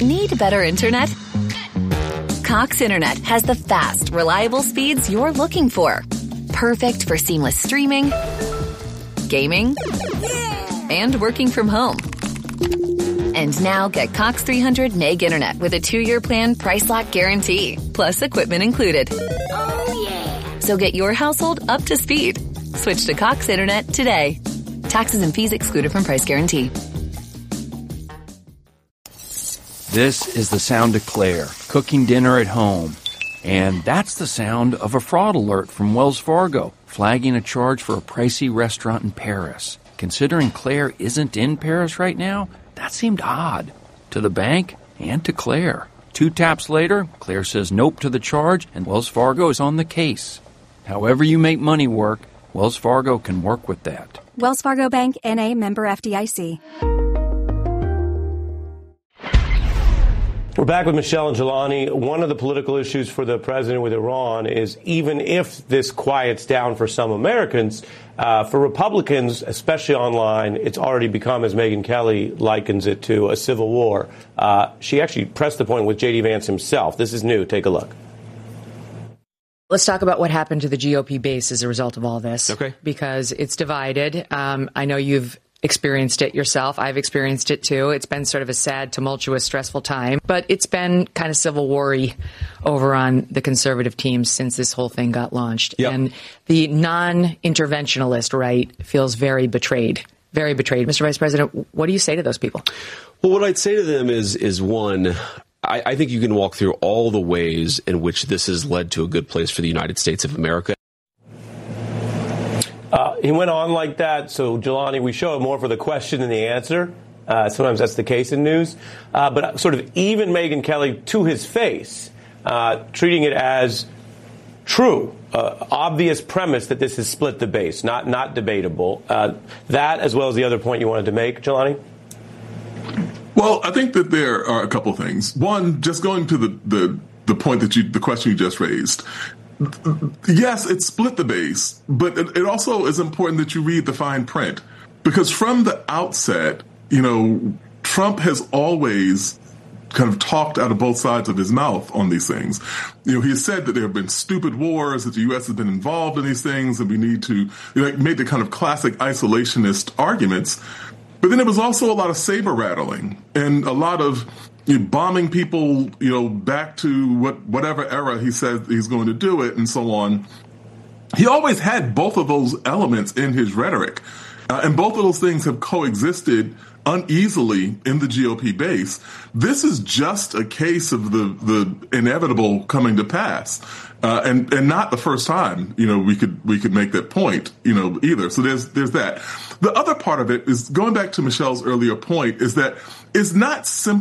Need better internet? Cox Internet has the fast, reliable speeds you're looking for. Perfect for seamless streaming, gaming, and working from home. And now get Cox 300 meg internet with a 2-year plan price lock guarantee, plus equipment included. Oh, yeah. So get your household up to speed. Switch to Cox Internet today. Taxes and fees excluded from price guarantee. This is the sound of Claire, cooking dinner at home. And that's the sound of a fraud alert from Wells Fargo, flagging a charge for a pricey restaurant in Paris. Considering Claire isn't in Paris right now, that seemed odd. To the bank and to Claire. 2 taps later, Claire says nope to the charge, and Wells Fargo is on the case. However you make money work, Wells Fargo can work with that. Wells Fargo Bank, N.A., member FDIC. We're back with Michelle and Jelani. One of the political issues for the president with Iran is even if this quiets down for some Americans, for Republicans, especially online, it's already become, as Megyn Kelly likens it to, a civil war. She actually pressed the point with J.D. Vance himself. This is new. Take a look. Let's talk about what happened to the GOP base as a result of all this. Okay. Because it's divided. I know you've experienced it yourself. I've experienced it too. It's been sort of a sad, tumultuous, stressful time, but it's been kind of civil war-y over on the conservative teams since this whole thing got launched. Yep. And the non-interventionalist right feels very betrayed. Very betrayed. Mr. Vice President, what do you say to those people? Well, what I'd say to them is one, I think you can walk through all the ways in which this has led to a good place for the United States of America. He went on like that. So, Jelani, we show it more for the question than the answer. Sometimes that's the case in news. But sort of even Megyn Kelly to his face, treating it as true, obvious premise that this has split the base, not debatable. That, as well as the other point you wanted to make, Jelani? Well, I think that there are a couple things. One, just going to the point the question you just raised. Yes, it split the base, but it also is important that you read the fine print. Because from the outset, Trump has always kind of talked out of both sides of his mouth on these things. He has said that there have been stupid wars, that the U.S. has been involved in these things, and we need to make the kind of classic isolationist arguments. But then there was also a lot of saber rattling and a lot of bombing people, back to whatever era he says he's going to do it and so on. He always had both of those elements in his rhetoric. And both of those things have coexisted uneasily in the GOP base. This is just a case of the inevitable coming to pass. And not the first time, we could make that point, either. So there's that. The other part of it is going back to Michelle's earlier point is that it's not simply